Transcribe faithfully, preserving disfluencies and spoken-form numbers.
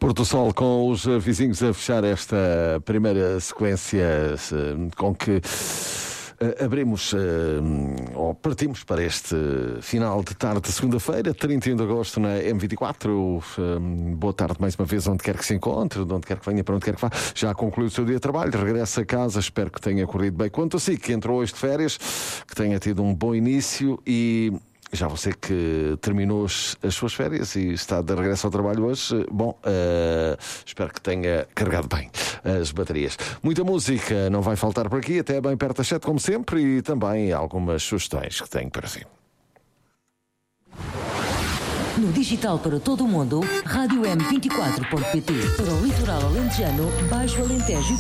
Porto Sol com os vizinhos a fechar esta primeira sequência com que abrimos ou partimos para este final de tarde de segunda-feira, trinta e um de agosto na M vinte e quatro. Boa tarde mais uma vez, onde quer que se encontre, de onde quer que venha, para onde quer que vá. Já concluiu o seu dia de trabalho, regressa a casa, espero que tenha corrido bem quanto a si, que entrou hoje de férias, que tenha tido um bom início. E já você que terminou as suas férias e está de regresso ao trabalho hoje, bom, uh, espero que tenha carregado bem as baterias. Muita música não vai faltar por aqui, até bem perto das sete, como sempre, e também algumas sugestões que tenho para si. No digital para todo o mundo, rádio m vinte e quatro ponto pt. Para o litoral alentejano, Baixo Alentejo